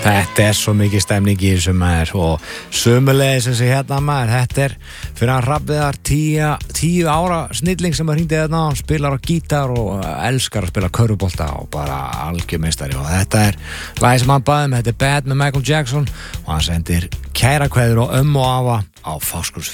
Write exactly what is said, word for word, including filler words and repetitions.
Þetta er svo mikið stemning í þessu maður og sömulegis þessi hérna maður, þetta er fyrir hann Hrafniðar tíu, tíu ára snilling sem að hringdi þarna, hann spilar á gítar og elskar að spila körfubolta og bara algjörmeistari og þetta er lagið sem hann baði með, þetta er Bad með Michael Jackson og hann sendir kæra kveður og ömmu og afa á Fáskrúðsfirði.